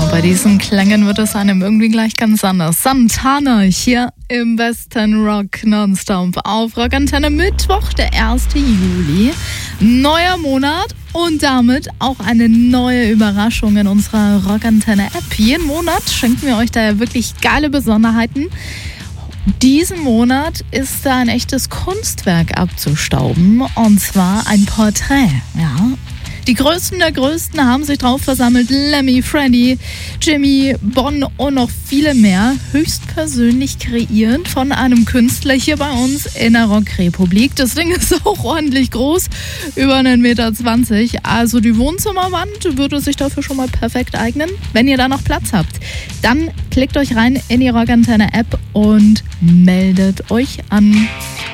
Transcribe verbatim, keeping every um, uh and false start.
Bei diesen Klängen wird es einem irgendwie gleich ganz anders. Santana hier im Western Rock Nonstop auf Rockantenne. Mittwoch, der erste Juli. Neuer Monat und damit auch eine neue Überraschung in unserer Rockantenne-App. Jeden Monat schenken wir euch da ja wirklich geile Besonderheiten. Diesen Monat ist da ein echtes Kunstwerk abzustauben, und zwar ein Porträt, ja. Die Größten der Größten haben sich drauf versammelt. Lemmy, Freddy, Jimmy, Bon und noch viele mehr. Höchstpersönlich kreiert von einem Künstler hier bei uns in der Rockrepublik. Das Ding ist auch ordentlich groß, über einen Meter zwanzig. Also die Wohnzimmerwand würde sich dafür schon mal perfekt eignen. Wenn ihr da noch Platz habt, dann klickt euch rein in die Rockantenne-App und meldet euch an.